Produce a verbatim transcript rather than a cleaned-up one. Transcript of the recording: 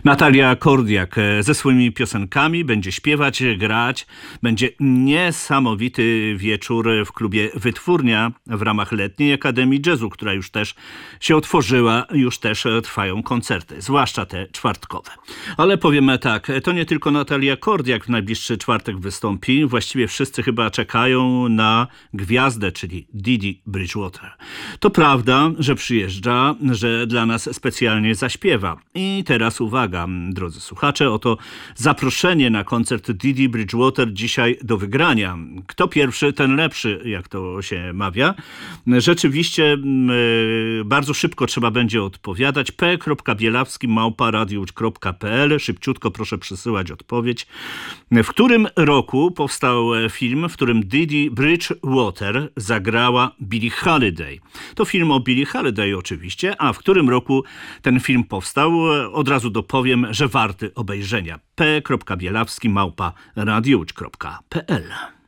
Natalia Kordiak ze swoimi piosenkami będzie śpiewać, grać. Będzie niesamowity wieczór w klubie Wytwórnia w ramach Letniej Akademii Jazzu, która już też się otworzyła, już też trwają koncerty, zwłaszcza te czwartkowe. Ale powiemy tak, to nie tylko Natalia Kordiak w najbliższy czwartek wystąpi. Właściwie wszyscy chyba czekają na gwiazdę, czyli Didi Bridgewater. To prawda, że przyjeżdża, że dla nas specjalnie zaśpiewa. I teraz uwaga, drodzy słuchacze, oto zaproszenie na koncert Didi Bridgewater dzisiaj do wygrania. Kto pierwszy, ten lepszy, jak to się mawia. Rzeczywiście bardzo szybko trzeba będzie odpowiadać. p kropka bielawski małpa radio kropka p l. Szybciutko proszę przysyłać odpowiedź. W którym roku powstał film, w którym Didi Bridgewater zagrała Billie Holiday? To film o Billie Holiday oczywiście, a w którym roku ten film powstał? Od razu dopowiem, że warty obejrzenia. p kropka bielawski małpa radio kropka p l.